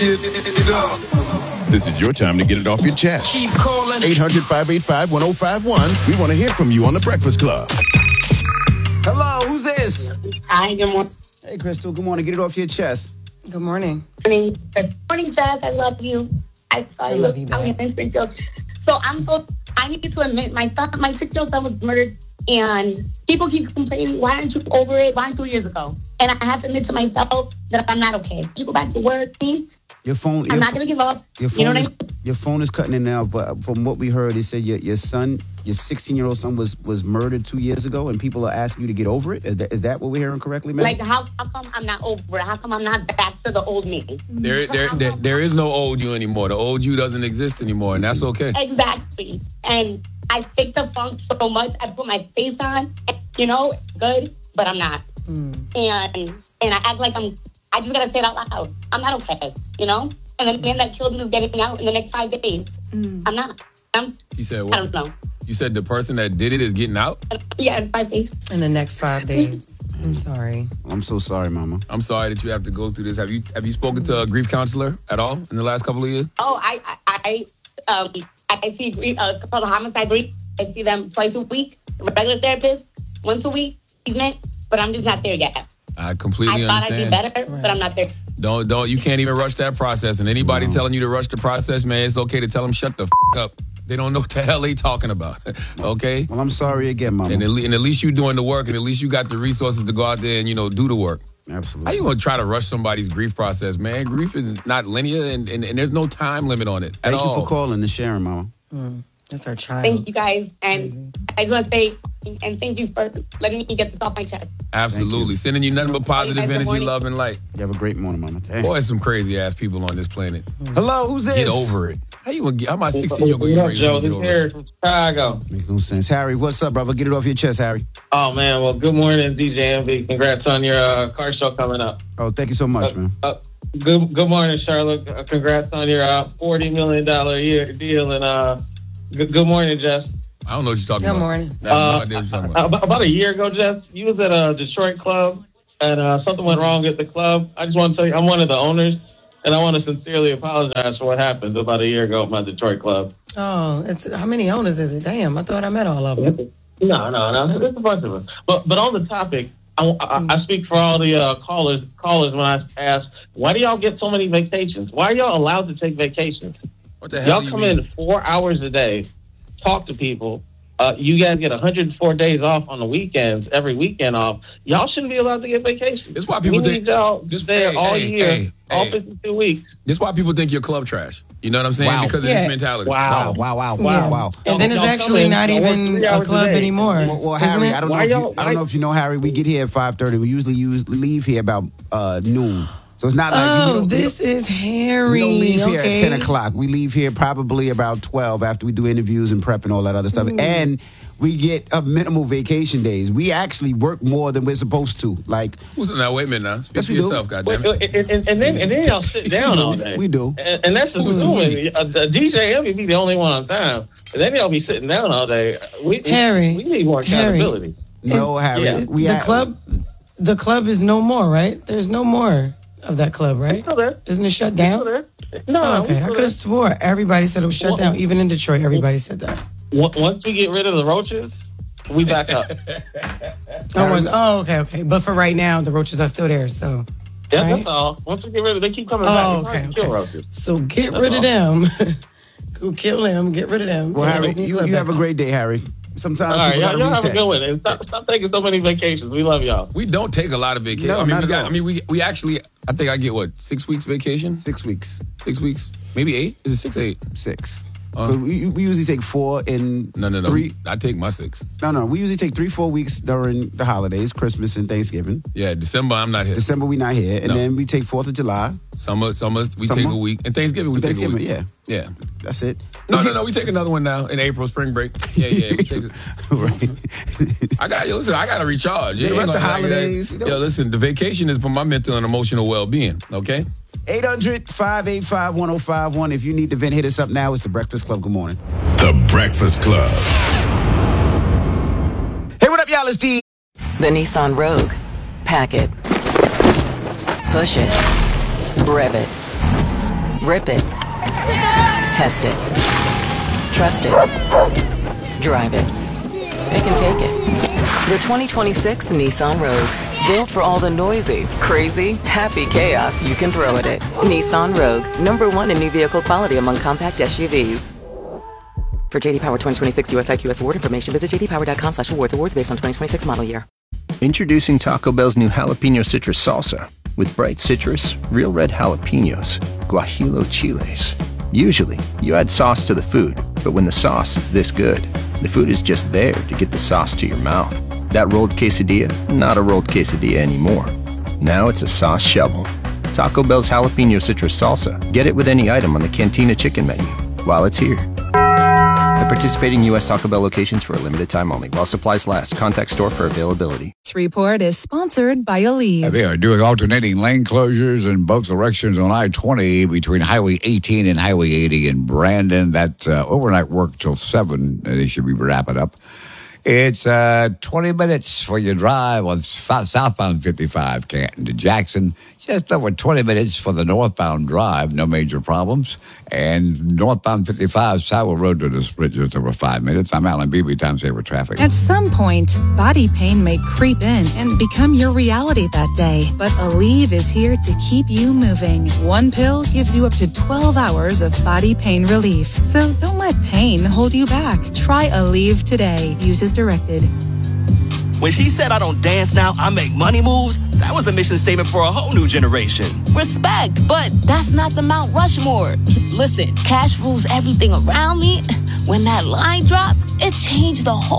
This is your time to get it off your chest. Keep calling. 800-585-1051. We want to hear from you on The Breakfast Club. Hello, who's this? Hi, good morning. Hey, Crystal, good morning. Get it off your chest. Good morning. Good morning, Jess. I love you. I saw you love you out back. in Springfield. So I need to admit, my 6-year-old son was murdered, and people keep complaining, why aren't you over it? Why 2 years ago? And I have to admit to myself that I'm not okay. You go back to work, please. I'm not going to give up. Your phone is cutting in now, but from what we heard, it said your son, your 16-year-old son was murdered 2 years ago, and people are asking you to get over it. Is that what we're hearing correctly, ma'am? Like, how come I'm not over it? How come I'm not back to the old me? There is no old you anymore. The old you doesn't exist anymore, and that's okay. Exactly. And I fake the funk so much. I put my face on, good, but I'm not. And I act like I just gotta say it out loud. I'm not okay, And the man that killed me is getting out in the next 5 days. I'm not. You said what? I don't know. You said the person that did it is getting out? Yeah, in 5 days. In the next 5 days. I'm sorry. I'm so sorry, Mama. I'm sorry that you have to go through this. Have you spoken to a grief counselor at all in the last couple of years? Oh, I see called a homicide grief. I see them twice a week. Regular therapist, once a week, but I'm just not there yet. I completely understand. I thought I'd be better, but I'm not there. Don't. You can't even rush that process. And anybody telling you to rush the process, man, it's okay to tell them shut the up. They don't know what the hell they talking about. Okay? Well, I'm sorry again, Mama. And at least you doing the work, and at least you got the resources to go out there and do the work. Absolutely. How you gonna try to rush somebody's grief process, man? Grief is not linear, and there's no time limit on it at all. Thank you for calling and sharing, Mama. That's our child. Thank you guys, and I just want to say, and thank you for letting me get this off my chest. Absolutely. Sending you nothing but positive energy, love, and light. You have a great morning, Mama. Dang. Boy, some crazy ass people on this planet. Hello, who's this? Get over it. How you gonna get? How my 16-year-old gonna get Joe, over this is Harry from Chicago. Makes no sense. Harry, what's up, brother? Get it off your chest, Harry. Oh man, well, good morning, DJ MV. Congrats on your car show coming up. Oh, thank you so much, man. Good morning, Charlotte. Congrats on your $40 million a year deal, and good morning, Jess. I don't know what you're talking Good about. morning. I have no idea what you're talking about. About a year ago, Jess, you was at a Detroit club, and something went wrong at the club. I just want to tell you, I'm one of the owners, and I want to sincerely apologize for what happened about a year ago at my Detroit club. Oh, how many owners is it? Damn, I thought I met all of them. No. There's a bunch of us. But on the topic, I speak for all the callers when I ask, why do y'all get so many vacations? Why are y'all allowed to take vacations? What the hell? Y'all come in 4 hours a day, talk to people. You guys get 104 days off on the weekends, every weekend off. Y'all shouldn't be allowed to get vacations. That's why people think y'all stay all year, all 52 weeks. That's why people think you're club trash. You know what I'm saying? Wow. Because of this mentality. Wow. Wow. And then it's actually not even a club anymore. Well, Harry, I don't know if you know, Harry. We get here at 5:30. We usually leave here about noon. So it's not like this is Harry. We don't leave here at 10 o'clock. We leave here probably about 12 after we do interviews and prep and all that other stuff. And we get minimal vacation days. We actually work more than we're supposed to. Like, now, wait a minute now. Speak for yourself, goddammit. And then y'all sit down all day. We do. And that's assuming DJ Envy be the only one on time. And then y'all be sitting down all day. Harry, we need more accountability. No, Harry. Yeah. The club is no more, right? There's no more of that club, right? Still there. Isn't it shut down? No. Okay, I could have swore everybody said it was shut down. Even in Detroit, everybody said that. Once we get rid of the roaches, we back up. Okay. But for right now, the roaches are still there. So yeah, right? that's all. Once we get rid of, they keep coming back. Okay. Kill roaches. So get rid of them. Go kill them. Get rid of them. Well, Harry, you have a great day, Harry. Sometimes all right, y'all have a good one. And stop taking so many vacations. We love y'all. We don't take a lot of vacation. We actually, I think I get 6 weeks vacation? 6 weeks. 6 weeks? Maybe 8? Is it 6 or 8? 6. We usually take 4 in No. 3. I take my 6. No. We usually take 3-4 weeks during the holidays, Christmas and Thanksgiving. Yeah, December I'm not here. December we not here, and then we take 4th of July. Summer we take a week, and Thanksgiving we take a week. Yeah. That's it. No. We take another one now in April, spring break. Yeah. We take it. Right. I got to recharge. The rest of holidays. Listen, the vacation is for my mental and emotional well-being. Okay. 800-585-1051. If you need to vent, hit us up now. It's The Breakfast Club. Good morning. The Breakfast Club. Hey, what up, y'all? It's D. The Nissan Rogue. Pack it. Push it. Rev it. Rip it. Test it. Trust it. Drive it. It can take it. The 2026 Nissan Rogue. Built for all the noisy, crazy, happy chaos you can throw at it. Nissan Rogue. #1 in new vehicle quality among compact SUVs. For JD Power 2026 US IQS award information, visit jdpower.com/awards. Awards based on 2026 model year. Introducing Taco Bell's new Jalapeno Citrus Salsa. With bright citrus, real red jalapenos, guajillo chiles. Usually, you add sauce to the food, but when the sauce is this good, the food is just there to get the sauce to your mouth. That rolled quesadilla, not a rolled quesadilla anymore. Now it's a sauce shovel. Taco Bell's Jalapeno Citrus Salsa. Get it with any item on the Cantina Chicken menu while it's here. At participating U.S. Taco Bell locations for a limited time only. While supplies last. Contact store for availability. This report is sponsored by Aleve. They are doing alternating lane closures in both directions on I-20 between Highway 18 and Highway 80 in Brandon. That's overnight work till 7. They should be wrapping up. It's 20 minutes for your drive on southbound 55, Canton to Jackson. Just over 20 minutes for the northbound drive. No major problems. And northbound 55, Sowell Road to the split, just over 5 minutes. I'm Alan Beebe, Time Saver Traffic. At some point, body pain may creep in and become your reality that day. But Aleve is here to keep you moving. One pill gives you up to 12 hours of body pain relief. So don't let pain hold you back. Try Aleve today. Use as directed. When she said I don't dance now, I make money moves, that was a mission statement for a whole new generation. Respect, but that's not the Mount Rushmore. Listen, cash rules everything around me. When that line dropped, it changed the whole